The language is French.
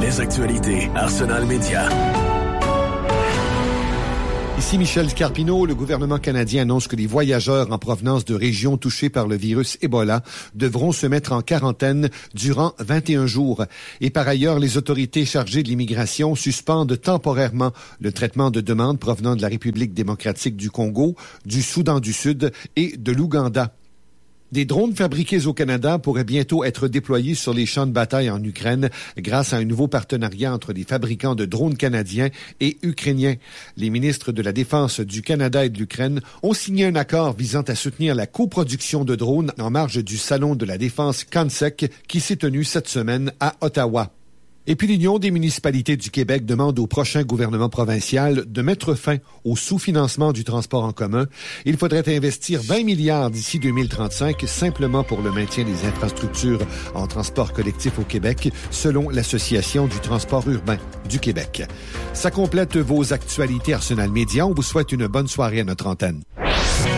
Les actualités Arsenal Média. Ici Michel Scarpino. Le gouvernement canadien annonce que les voyageurs en provenance de régions touchées par le virus Ebola devront se mettre en quarantaine durant 21 jours. Et par ailleurs, les autorités chargées de l'immigration suspendent temporairement le traitement de demandes provenant de la République démocratique du Congo, du Soudan du Sud et de l'Ouganda. Des drones fabriqués au Canada pourraient bientôt être déployés sur les champs de bataille en Ukraine grâce à un nouveau partenariat entre des fabricants de drones canadiens et ukrainiens. Les ministres de la Défense du Canada et de l'Ukraine ont signé un accord visant à soutenir la coproduction de drones en marge du Salon de la Défense CANSEC qui s'est tenu cette semaine à Ottawa. Et puis l'Union des municipalités du Québec demande au prochain gouvernement provincial de mettre fin au sous-financement du transport en commun. Il faudrait investir 20 milliards d'ici 2035 simplement pour le maintien des infrastructures en transport collectif au Québec, selon l'Association du transport urbain du Québec. Ça complète vos actualités Arsenal Média. On vous souhaite une bonne soirée à notre antenne.